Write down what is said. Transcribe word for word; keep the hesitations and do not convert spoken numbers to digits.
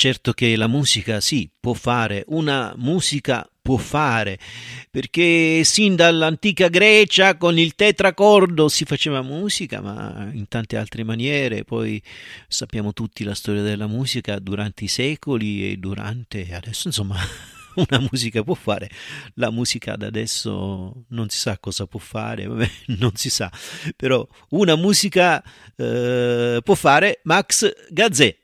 certo che la musica sì, può fare, una musica può fare, perché sin dall'antica Grecia con il tetracordo si faceva musica, ma in tante altre maniere. Poi sappiamo tutti la storia della musica durante i secoli e durante adesso, insomma, una musica può fare, la musica da adesso non si sa cosa può fare, vabbè, non si sa, però una musica eh, può fare Max Gazzè.